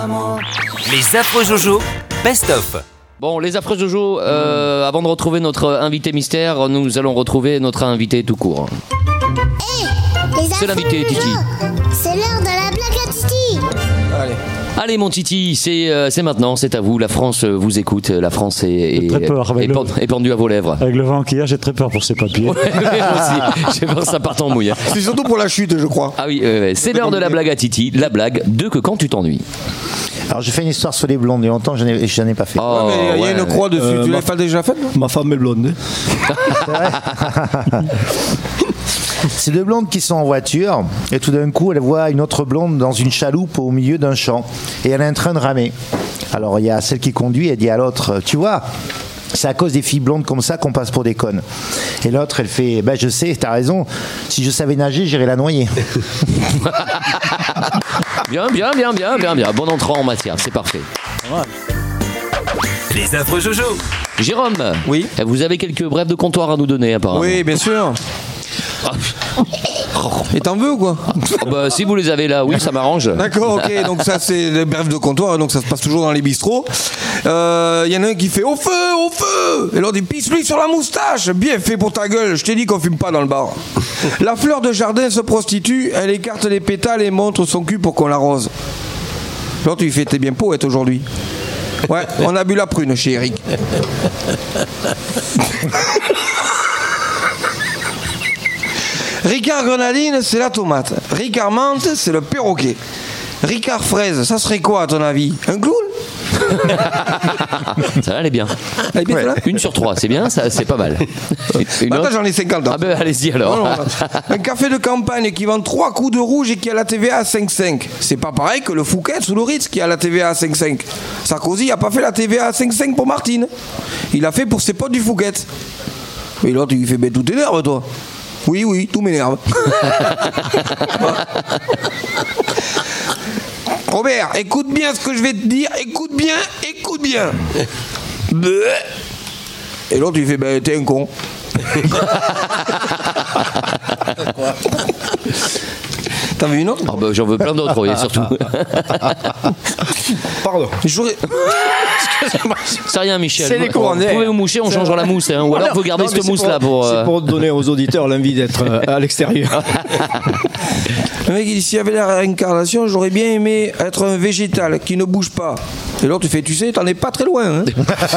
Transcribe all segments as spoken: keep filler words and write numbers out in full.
Les affreux Jojo, best-of. Bon, les affreux Jojo, euh, avant de retrouver notre invité mystère, nous allons retrouver notre invité tout court. Hey, les C'est l'invité, Titi. C'est l'heure de la blague à Titi. Allez. Allez mon Titi, c'est, euh, c'est maintenant, c'est à vous. La France vous écoute, la France est, est, J'ai très peur, avec est, le- pend- est pendue à vos lèvres. Avec le vent qu'il y a, j'ai très peur pour ces papiers. Ouais, moi aussi, j'ai peur que ça parte en mouille. C'est surtout pour la chute, je crois. Ah oui, ouais, ouais. C'est l'heure de la blague à Titi, la blague de que quand tu t'ennuies. Alors j'ai fait une histoire sur les blondes, il y a longtemps j'en ai, j'en ai pas fait. Oh, Ouais, mais il y a ouais. une croix dessus, Euh, tu ma- l'as pas déjà faite, non? Ma femme est blonde. C'est deux blondes qui sont en voiture et tout d'un coup elle voit une autre blonde dans une chaloupe au milieu d'un champ et elle est en train de ramer. Alors il y a celle qui conduit, elle dit à l'autre, tu vois, c'est à cause des filles blondes comme ça qu'on passe pour des connes. Et l'autre elle fait, ben je sais, t'as raison, si je savais nager j'irais la noyer. Bien, bien, bien, bien, bien, bien. Bon entrant en matière, c'est parfait. Les affreux Jojo. Jérôme, Oui. vous avez quelques brèves de comptoir à nous donner apparemment. Oui, bien sûr. Et t'en veux ou quoi? Oh, bah, si vous les avez là, oui, ça m'arrange. D'accord, ok, donc ça c'est le bref de comptoir, donc ça se passe toujours dans les bistrots. Il euh, y en a un qui fait au feu, au feu, et l'autre dit pisse-lui sur la moustache, bien fait pour ta gueule, je t'ai dit qu'on fume pas dans le bar. La fleur de jardin se prostitue, elle écarte les pétales et montre son cul pour qu'on l'arrose. L'autre lui fait t'es bien poète aujourd'hui. Ouais, on a bu la prune chez Eric. Ricard grenadine, c'est la tomate. Ricard menthe, c'est le perroquet. Ricard fraise, ça serait quoi à ton avis? Un clown? Ça elle est bien. Elle est bien, celle-là? Une sur trois, c'est bien, ça, c'est pas mal. Une Bah, autre attends, j'en ai cinquante. Ah ben allez-y alors. Non, non, un café de campagne qui vend trois coups de rouge et qui a la T V A à cinq virgule cinq. C'est pas pareil que le Fouquet sous le Ritz qui a la T V A à cinq virgule cinq. Sarkozy a pas fait la T V A à cinq virgule cinq pour Martine. Il a fait pour ses potes du Fouquet. Et l'autre, il lui fait, ben tout t'énerve, toi. Oui, oui, tout m'énerve. Robert, écoute bien ce que je vais te dire. Écoute bien, écoute bien. Bleu. Et l'autre, il fait, ben t'es un con. T'en veux une autre? Ah bah, j'en veux plein d'autres, oui, surtout. Pardon. J'aurais- C'est rien, Michel. C'est les vous, commandés. vous pouvez vous moucher, on changera la mousse. Hein, ou alors, Non, vous gardez non, mais cette c'est mousse-là pour. C'est euh, pour donner aux auditeurs l'envie d'être euh, à l'extérieur. Le mec il dit s'il y avait la réincarnation, j'aurais bien aimé être un végétal qui ne bouge pas. Et l'autre il fait tu sais, t'en es pas très loin. Hein.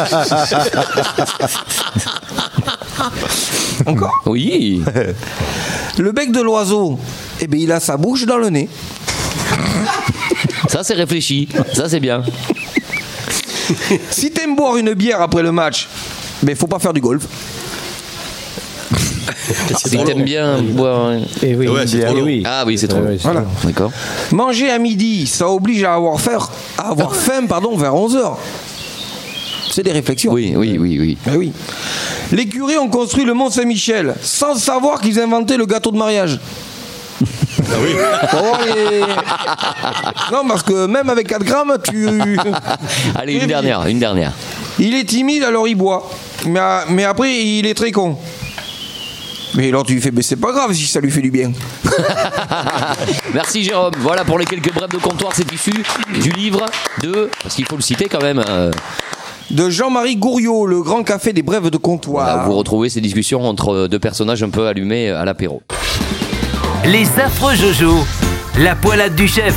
Encore? Oui. Le bec de l'oiseau, eh ben il a sa bouche dans le nez. Ça, c'est réfléchi. Ça, c'est bien. Si t'aimes boire une bière après le match, ben faut pas faire du golf. Si t'aimes bien boire. Et oui, Ouais, c'est et trop long. oui. Ah oui, c'est trop. Ouais, ouais, c'est Voilà. D'accord. Manger à midi, ça oblige à avoir faim, à avoir faim pardon, vers onze heures. C'est des réflexions. Oui, oui, oui, oui. Ben oui. Les curés ont construit le Mont Saint-Michel sans savoir qu'ils inventaient le gâteau de mariage. Ah oui. Non, parce que même avec quatre grammes, tu. Allez, une dernière, une dernière. Il est timide, alors il boit. Mais, euh, mais après, il est très con. Mais alors tu lui fais, mais c'est pas grave si ça lui fait du bien. Merci Jérôme. Voilà pour les quelques brèves de comptoir, c'est issu du livre de. Parce qu'il faut le citer quand même. euh, De Jean-Marie Gouriot, le grand café des brèves de comptoir. Là, vous retrouvez ces discussions entre deux personnages un peu allumés à l'apéro. Les affreux Jojo. La poilade du chef.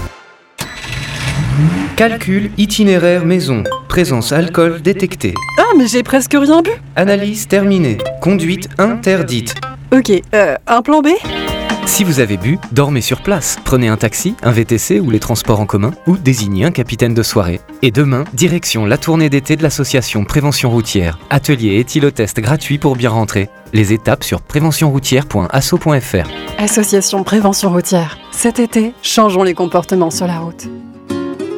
Calcul itinéraire maison. Présence alcool détectée. Ah, mais j'ai presque rien bu. Analyse terminée. Conduite interdite. Ok, euh, un plan B? Si vous avez bu, dormez sur place. Prenez un taxi, un V T C ou les transports en commun, ou désignez un capitaine de soirée. Et demain, direction la tournée d'été de l'association Prévention Routière. Atelier éthylotest gratuit pour bien rentrer. Les étapes sur prévention routière point asso point f r. Association Prévention Routière. Cet été, changeons les comportements sur la route.